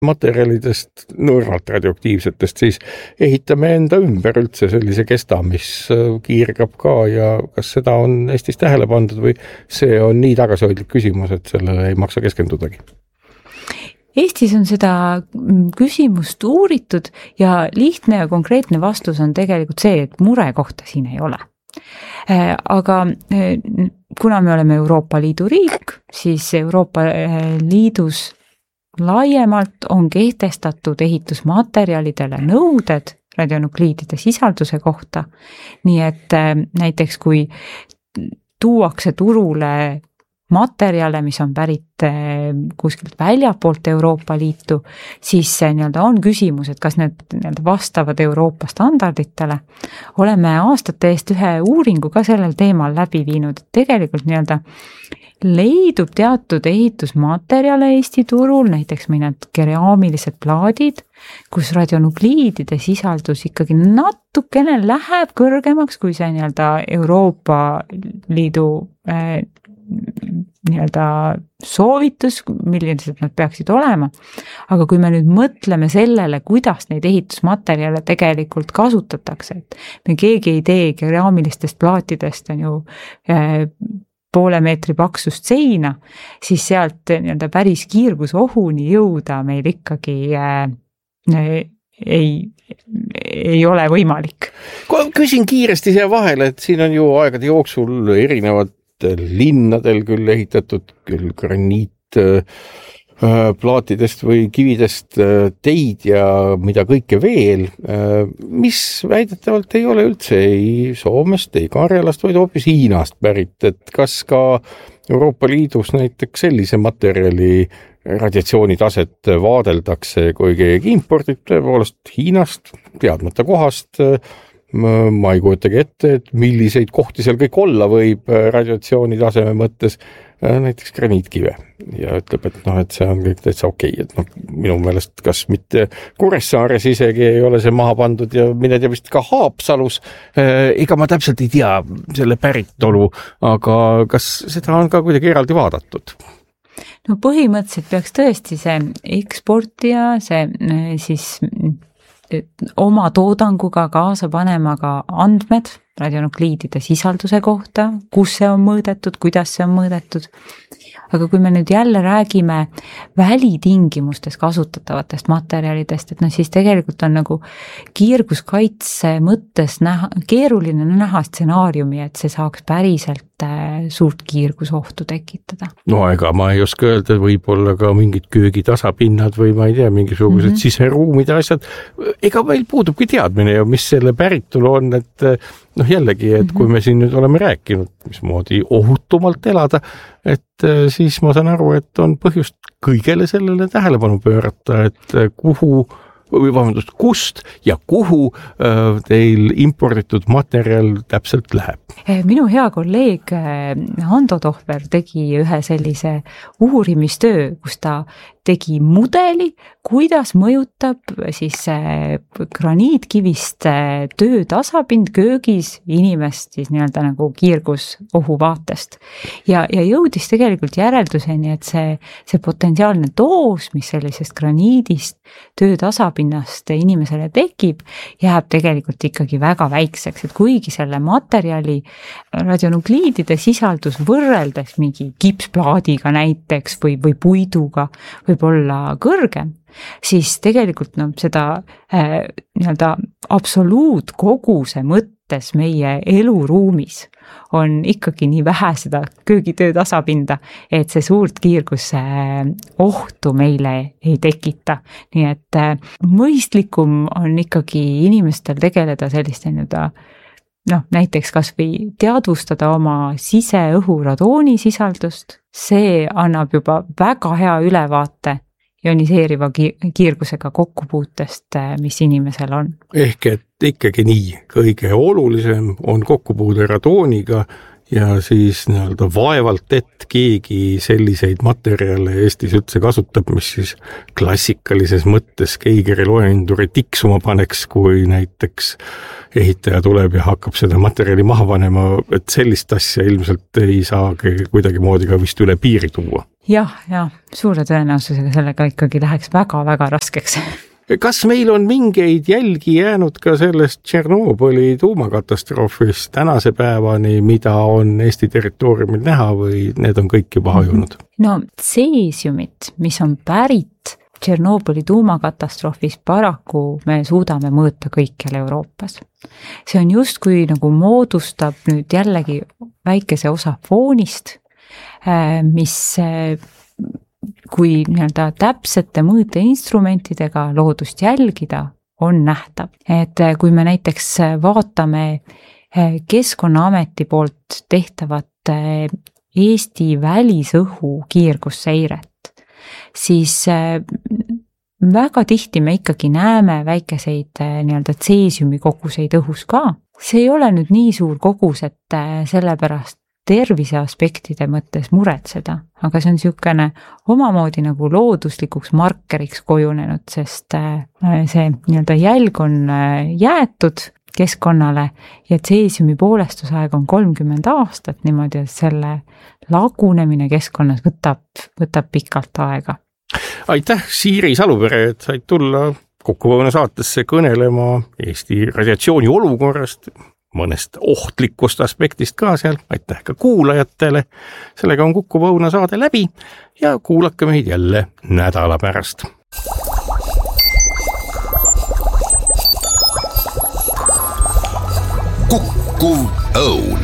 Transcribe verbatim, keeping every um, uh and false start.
materjalidest, nõrvalt radioaktiivsetest, siis ehitame enda ümber üldse sellise kesta, mis kiirgab ka ja kas seda on Eestis tähele pandud või see on nii tagasihoidlik küsimus, et sellele ei maksa keskendudagi? Eestis on seda küsimust uuritud ja lihtne ja konkreetne vastus on tegelikult see, et murekohta siin ei ole. Aga kuna me oleme Euroopa Liidu riik, siis Euroopa Liidus laiemalt on kehtestatud ehitusmaterjalidele nõuded radionukliidide sisalduse kohta, nii et näiteks kui tuuakse turule materjale, mis on pärit kuskilt väljapoolt Euroopa Liitu, siis nii-öelda on küsimus, et kas need nii-öelda vastavad Euroopa standarditele. Oleme aastate eest ühe uuringu ka sellel teemal läbi viinud, et tegelikult nii-öelda leidub teatud ehitusmaterjale Eesti turul, näiteks mõned keraamilised plaadid, kus radionukliidide sisaldus ikkagi natukene läheb kõrgemaks, kui see nii-öelda Euroopa Liidu äh, nii-öelda soovitus, millised nad peaksid olema. Aga kui me nüüd mõtleme sellele, kuidas neid ehitusmaterjale tegelikult kasutatakse, et me keegi ei tee keraamilistest plaatidest on ju äh, poole meetri paksust seina, siis sealt nii-öelda päris kiirgusohuni jõuda meil ikkagi äh, ei, ei ole võimalik. Küsin kiiresti siia vahele, et siin on ju aegade jooksul erinevad linnadel küll ehitatud, küll graniit plaatidest või kividest teid ja mida kõike veel, mis väidetavalt ei ole üldse ei Soomest, ei Karjalast, vaid hoopis Hiinast pärit, et kas ka Euroopa Liidus näiteks sellise materjali radiatsioonitaset vaadeldakse, kui keegi impordib tõepoolest Hiinast, teadmata kohast, ma ei kujutagi ette, et milliseid kohti seal kõik olla võib radiatsiooni taseme mõttes, näiteks graniitkive ja ütleb, et noh, et see on kõik täitsa okei, et noh, minu meelest kas mitte Kuressaares isegi ei ole see maha pandud ja mine tea vist ka Haapsalus, ega ma täpselt ei tea selle päritolu, aga kas seda on ka kuidagi eraldi vaadatud? No põhimõtteliselt peaks tõesti see eksportija, see siis oma toodanguga kaasa panema ka andmed radionukliidide sisalduse kohta, kus see on mõõdetud, kuidas see on mõõdetud. Aga kui me nüüd jälle räägime välitingimustes kasutatavatest materjalidest, et no siis tegelikult on nagu kiirguskaitse mõttes näha, keeruline näha stsenaariumi, et see saaks päriselt suurt kiirgusohtu tekitada. No ega ma ei oska öelda, võib-olla ka mingid köögitasapinnad või ma ei tea, mingisugused mm-hmm. siseruumide asjad. Ega meil puudubki teadmine ja mis selle päritolu on, et noh jällegi, et kui me siin nüüd oleme rääkinud, mismoodi ohutumalt elada, et siis ma saan aru, et on põhjust kõigele sellele tähelepanu pöörata, et kuhu või vabandust, kust ja kuhu teil imporditud materjal täpselt läheb? Minu hea kolleeg Ando Tohver tegi ühe sellise uurimistöö, kus ta tegi mudeli, kuidas mõjutab siis graniitkivist töötasapind köögis inimest siis nii-öelda nagu kiirgusohu vaatest. Ja, ja jõudis tegelikult järelduseni, et see, see potentsiaalne doos, mis sellisest graniidist töötasapinnast inimesele tekib, jääb tegelikult ikkagi väga väikseks, et kuigi selle materjali radionukliidide sisaldus võrreldes mingi kipsplaadiga näiteks või, või puiduga võib olla kõrgem, siis tegelikult no, seda äh, nii-öelda absoluutkoguse mõttes meie eluruumis on ikkagi nii vähe seda köögitöö tasapinda, et see suurt kiirguse ohtu meile ei tekita. Nii et äh, mõistlikum on ikkagi inimestel tegeleda selliste nii-öelda noh, näiteks kas või teadvustada oma siseõhu radooni sisaldust, see annab juba väga hea ülevaate ioniseeriva kiirgusega kokkupuutest, mis inimesel on. Ehk et ikkagi nii, kõige olulisem on kokkupuude radooniga ja siis nii-öelda vaevalt, et keegi selliseid materjale Eestis üldse kasutab, mis siis klassikalises mõttes Keigeri loenduri tiksuma paneks, kui näiteks ehitaja tuleb ja hakkab seda materjali maha panema, et sellist asja ilmselt ei saa kuidagi moodi ka vist üle piiri tuua. jah, jah, suure tõenäosusega sellega ikkagi läheks väga-väga raskeks. Kas meil on mingeid jälgi jäänud ka sellest Tšernobõli tuumakatastroofist tänase päevani, mida on Eesti territooriumil näha või need on kõik juba hajunud? No tseesiumit, mis on pärit Tšernobõli tuumakatastroofis, paraku me suudame mõõta kõikjal Euroopas. See on justkui nagu moodustab nüüd jällegi väikese osa foonist, mis kui nii-öelda täpsete mõõteinstrumentidega loodust jälgida, on nähtav. Et kui me näiteks vaatame Keskkonnaameti poolt tehtavat Eesti välisõhu kiirgusseiret, siis väga tihti me ikkagi näeme väikeseid nii-öelda tseesiumi koguseid õhus ka. See ei ole nüüd nii suur kogus, et sellepärast tervise aspektide mõttes muretseda, aga see on niisugune omamoodi nagu looduslikuks markeriks kujunenud, sest see nii-öelda jälg on jäetud keskkonnale ja tseesiumi poolestusaeg on kolmkümmend aastat niimoodi, et selle lagunemine keskkonnas võtab, võtab pikalt aega. Aitäh, Siiri Salupere, et said tulla Kuku Õuna saatesse kõnelema Eesti radiatsiooni olukorrast, mõnest ohtlikust aspektist ka seal, aitäh ka kuulajatele. Sellega on Kuku Õuna saade läbi ja kuulake meid jälle nädala pärast. Kuku Õun.